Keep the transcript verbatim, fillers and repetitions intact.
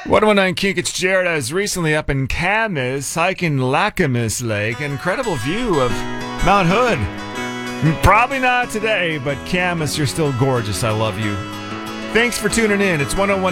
one oh nine King, it's Jared. I was recently up in Camas, hiking Lacamas Lake. Incredible view of Mount Hood. Probably not today, but Camas, you're still gorgeous. I love you. Thanks for tuning in. It's one oh one